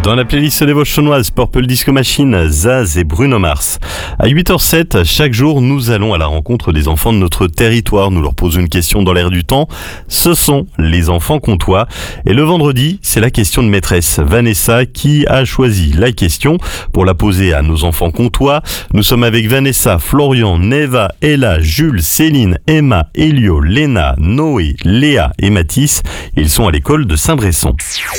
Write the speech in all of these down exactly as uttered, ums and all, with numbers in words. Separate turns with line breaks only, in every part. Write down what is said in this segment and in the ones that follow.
Dans la playlist des Vosges-Chaunoises, Purple Disco Machine, Zaz et Bruno Mars. À huit heures sept, chaque jour, nous allons à la rencontre des enfants de notre territoire. Nous leur posons une question dans l'air du temps. Ce sont les enfants comtois. Et le vendredi, c'est la question de maîtresse Vanessa qui a choisi la question pour la poser à nos enfants comtois. Nous sommes avec Vanessa, Florian, Neva, Ella, Jules, Céline, Emma, Elio, Léna, Noé, Léa et Mathis. Ils sont à l'école de Saint-Bresson.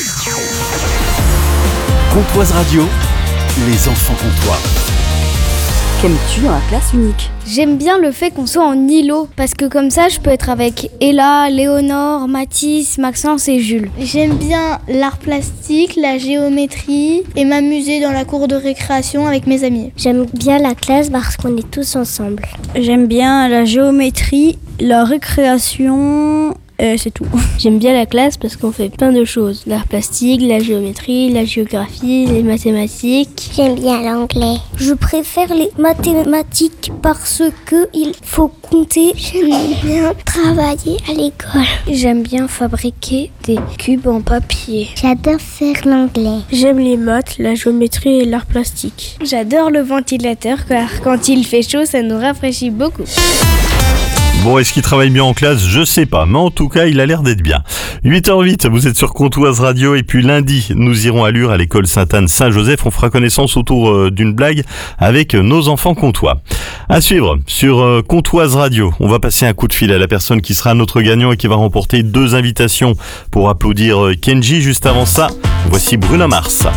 Comtoise Radio, les enfants comtois.
Qu'aimes-tu dans la classe unique ?
J'aime bien le fait qu'on soit en îlot, parce que comme ça je peux être avec Ella, Léonore, Mathis, Maxence et Jules.
J'aime bien l'art plastique, la géométrie et m'amuser dans la cour de récréation avec mes amis.
J'aime bien la classe parce qu'on est tous ensemble.
J'aime bien la géométrie, la récréation... Euh, c'est tout.
J'aime bien la classe parce qu'on fait plein de choses. L'art plastique, la géométrie, la géographie, les mathématiques.
J'aime bien l'anglais.
Je préfère les mathématiques parce que il faut compter.
J'aime bien travailler à l'école.
J'aime bien fabriquer des cubes en papier.
J'adore faire l'anglais.
J'aime les maths, la géométrie et l'art plastique.
J'adore le ventilateur car quand il fait chaud, ça nous rafraîchit beaucoup.
Bon, est-ce qu'il travaille bien en classe ? Je sais pas, mais en tout cas, il a l'air d'être bien. huit heures huit, vous êtes sur Comtoise Radio, et puis lundi, nous irons à Lure à l'école Sainte-Anne-Saint-Joseph. On fera connaissance autour euh, d'une blague avec nos enfants comtois. À suivre sur euh, Comtoise Radio, on va passer un coup de fil à la personne qui sera notre gagnant et qui va remporter deux invitations pour applaudir euh, Kenji. Juste avant ça, voici Bruno Mars.